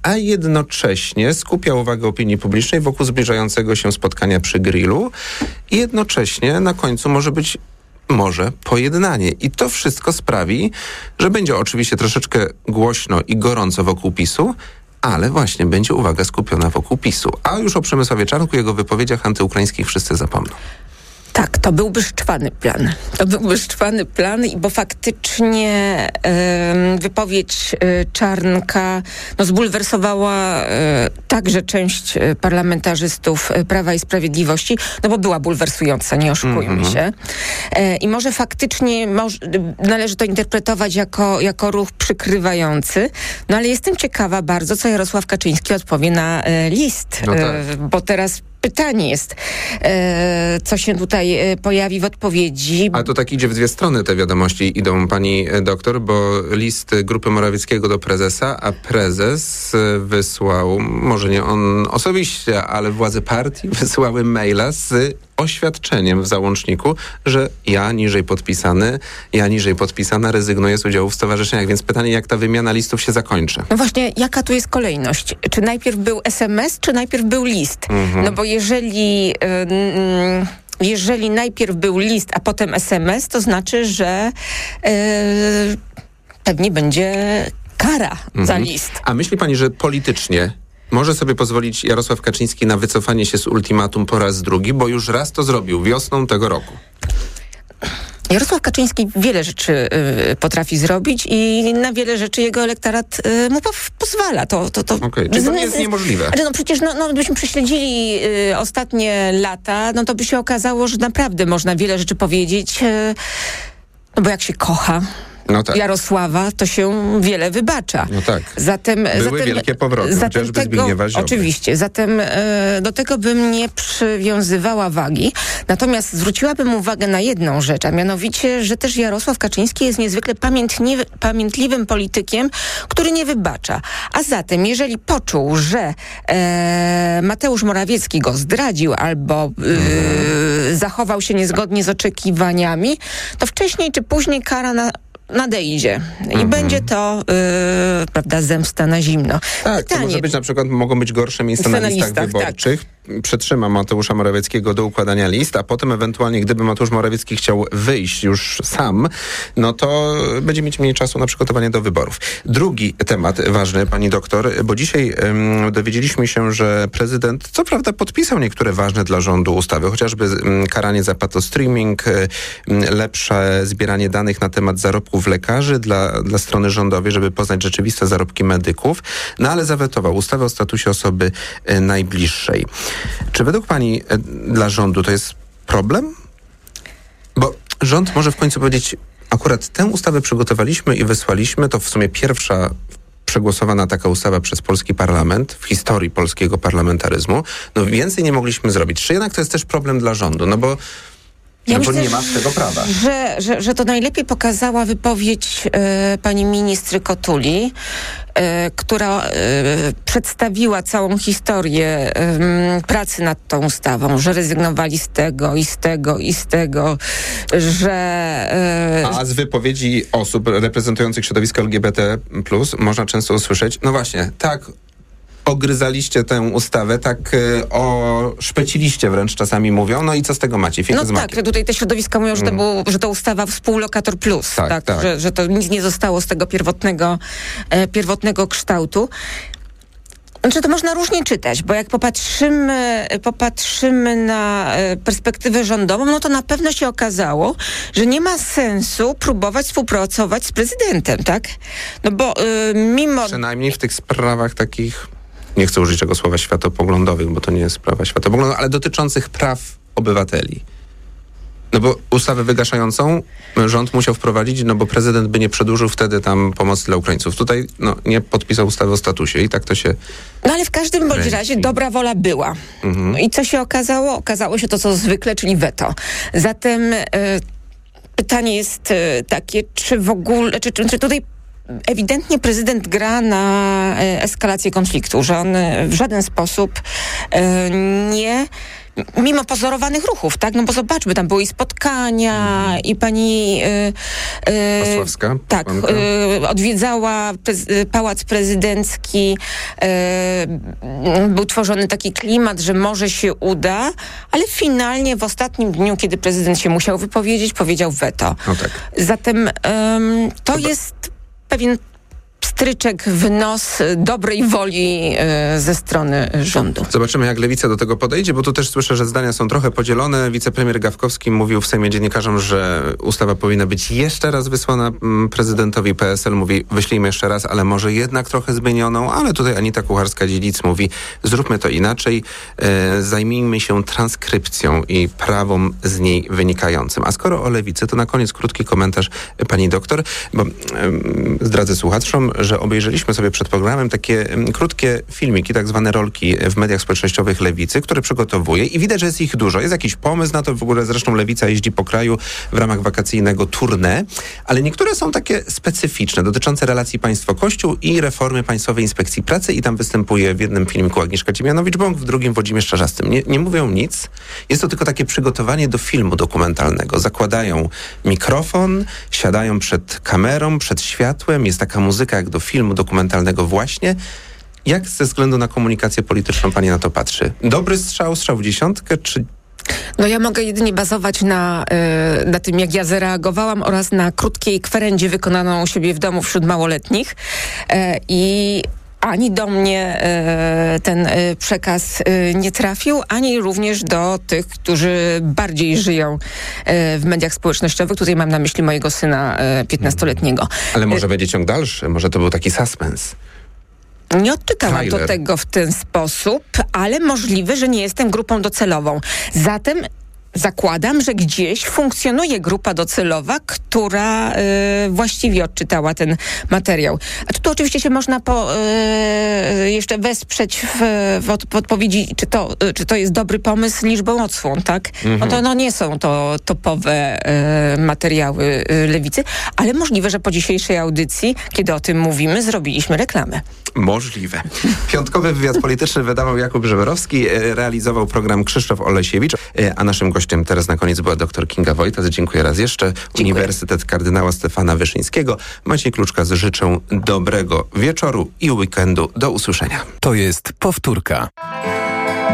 a jednocześnie skupia uwagę opinii publicznej wokół zbliżającego się spotkania przy grillu i jednocześnie na końcu może pojednanie. I to wszystko sprawi, że będzie oczywiście troszeczkę głośno i gorąco wokół PiS-u, ale właśnie będzie uwaga skupiona wokół PiS-u. A już o Przemysławie Czarnku, jego wypowiedziach antyukraińskich wszyscy zapomną. Tak, to byłby szczwany plan. Bo faktycznie wypowiedź Czarnka zbulwersowała także część parlamentarzystów Prawa i Sprawiedliwości, bo była bulwersująca, nie oszukujmy się. I może faktycznie należy to interpretować jako ruch przykrywający, ale jestem ciekawa bardzo, co Jarosław Kaczyński odpowie na list, bo teraz pytanie jest, co się tutaj pojawi w odpowiedzi. Ale to tak idzie w dwie strony, te wiadomości idą, pani doktor, bo list grupy Morawieckiego do prezesa, a prezes wysłał, może nie on osobiście, ale władze partii wysłały maila z oświadczeniem w załączniku, że ja niżej podpisana rezygnuję z udziału w stowarzyszeniach. Więc pytanie, jak ta wymiana listów się zakończy? No właśnie, jaka tu jest kolejność? Czy najpierw był SMS, czy najpierw był list? No bo jeżeli najpierw był list, a potem SMS, to znaczy, że pewnie będzie kara za list. A myśli pani, że politycznie może sobie pozwolić Jarosław Kaczyński na wycofanie się z ultimatum po raz drugi, bo już raz to zrobił wiosną tego roku? Jarosław Kaczyński wiele rzeczy potrafi zrobić i na wiele rzeczy jego elektorat mu pozwala. Okej, czyli to nie jest niemożliwe. Ale przecież gdybyśmy prześledzili ostatnie lata, to by się okazało, że naprawdę można wiele rzeczy powiedzieć, bo jak się kocha Jarosława, to się wiele wybacza. No tak. Były wielkie powroty, chociażby Zbigniewa Ziobry. Oczywiście. Zatem do tego bym nie przywiązywała wagi. Natomiast zwróciłabym uwagę na jedną rzecz, a mianowicie, że też Jarosław Kaczyński jest niezwykle pamiętliwym politykiem, który nie wybacza. A zatem, jeżeli poczuł, że Mateusz Morawiecki go zdradził albo zachował się niezgodnie z oczekiwaniami, to wcześniej czy później kara nadejdzie. I będzie to, zemsta na zimno. Tak, to może być mogą być gorsze miejsca na listach wyborczych. Tak. Przetrzyma Mateusza Morawieckiego do układania list, a potem ewentualnie, gdyby Mateusz Morawiecki chciał wyjść już sam, to będzie mieć mniej czasu na przygotowanie do wyborów. Drugi temat ważny, pani doktor, bo dzisiaj dowiedzieliśmy się, że prezydent co prawda podpisał niektóre ważne dla rządu ustawy, chociażby karanie za patostreaming, lepsze zbieranie danych na temat zarobków lekarzy dla strony rządowej, żeby poznać rzeczywiste zarobki medyków, ale zawetował ustawę o statusie osoby najbliższej. Czy według pani dla rządu to jest problem? Bo rząd może w końcu powiedzieć, akurat tę ustawę przygotowaliśmy i wysłaliśmy, to w sumie pierwsza przegłosowana taka ustawa przez polski parlament w historii polskiego parlamentaryzmu. Więcej nie mogliśmy zrobić. Czy jednak to jest też problem dla rządu? Bo myślę, nie masz tego prawa. Że to najlepiej pokazała wypowiedź pani ministry Kotuli, która przedstawiła całą historię pracy nad tą ustawą, że rezygnowali z tego, że... A z wypowiedzi osób reprezentujących środowisko LGBT+, można często usłyszeć, ogryzaliście tę ustawę, oszpeciliście wręcz czasami mówią, i co z tego macie? Tutaj te środowiska mówią, że to ustawa współlokator plus, że to nic nie zostało z tego pierwotnego kształtu. To można różnie czytać, bo jak popatrzymy na perspektywę rządową, to na pewno się okazało, że nie ma sensu próbować współpracować z prezydentem, tak? Bo przynajmniej w tych sprawach takich, nie chcę użyć tego słowa światopoglądowych, bo to nie jest sprawa światopoglądowa, ale dotyczących praw obywateli. Bo ustawę wygaszającą rząd musiał wprowadzić, bo prezydent by nie przedłużył wtedy tam pomocy dla Ukraińców. Tutaj nie podpisał ustawy o statusie i tak to się... ale w każdym bądź razie dobra wola była. I co się okazało? Okazało się to, co zwykle, czyli weto. Zatem pytanie jest takie, czy w ogóle, czy tutaj ewidentnie prezydent gra na eskalację konfliktu, że on w żaden sposób nie mimo pozorowanych ruchów, tak? No bo zobaczmy, tam były i spotkania, i pani Pasławska. Tak, odwiedzała Pałac Prezydencki. Był tworzony taki klimat, że może się uda, ale finalnie w ostatnim dniu, kiedy prezydent się musiał wypowiedzieć, powiedział weto. No tak. Zatem to jest pewien stryczek w nos dobrej woli ze strony rządu. Zobaczymy, jak Lewica do tego podejdzie, bo tu też słyszę, że zdania są trochę podzielone. Wicepremier Gawkowski mówił w Sejmie dziennikarzom, że ustawa powinna być jeszcze raz wysłana prezydentowi. PSL mówi, wyślijmy jeszcze raz, ale może jednak trochę zmienioną, ale tutaj Anita Kucharska-Dziedzic mówi, zróbmy to inaczej, zajmijmy się transkrypcją i prawom z niej wynikającym. A skoro o Lewicy, to na koniec krótki komentarz pani doktor, bo zdradzę słuchaczom, że obejrzeliśmy sobie przed programem takie krótkie filmiki, tak zwane rolki w mediach społecznościowych Lewicy, które przygotowuje i widać, że jest ich dużo. Jest jakiś pomysł na to, w ogóle zresztą Lewica jeździ po kraju w ramach wakacyjnego tournée, ale niektóre są takie specyficzne, dotyczące relacji państwo-kościół i reformy Państwowej Inspekcji Pracy i tam występuje w jednym filmiku Agnieszka Dziemianowicz-Bąk, w drugim Włodzimierz Czarzastym. Nie mówią nic. Jest to tylko takie przygotowanie do filmu dokumentalnego. Zakładają mikrofon, siadają przed kamerą, przed światłem, jest taka muzyka jak do filmu dokumentalnego właśnie. Jak ze względu na komunikację polityczną pani na to patrzy? Dobry strzał w dziesiątkę, czy... No ja mogę jedynie bazować na tym, jak ja zareagowałam oraz na krótkiej kwerendzie wykonaną u siebie w domu wśród małoletnich i ani do mnie ten przekaz nie trafił, ani również do tych, którzy bardziej żyją w mediach społecznościowych. Tutaj mam na myśli mojego syna 15-letniego. Ale może będzie ciąg dalszy? Może to był taki suspens? Nie odczytałam do tego w ten sposób, ale możliwe, że nie jestem grupą docelową. Zatem zakładam, że gdzieś funkcjonuje grupa docelowa, która właściwie odczytała ten materiał. A tu oczywiście się można jeszcze wesprzeć w odpowiedzi, czy to jest dobry pomysł liczbą odsłon, tak? No to nie są to topowe materiały Lewicy, ale możliwe, że po dzisiejszej audycji, kiedy o tym mówimy, zrobiliśmy reklamę. Możliwe. Piątkowy wywiad polityczny wydawał Jakub Żeberowski, realizował program Krzysztof Olesiewicz, a naszym gościem teraz na koniec była dr Kinga Wojtas. Dziękuję raz jeszcze. Dziękuję. Uniwersytet Kardynała Stefana Wyszyńskiego. Maciej Kluczka, życzę dobrego wieczoru i weekendu. Do usłyszenia. To jest powtórka.